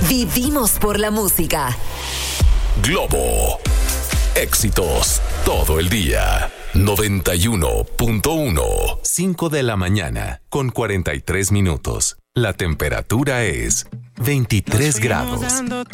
Vivimos por la música. Globo. Éxitos todo el día. 91.1. 5 de la mañana con 43 minutos. La temperatura es 23 grados.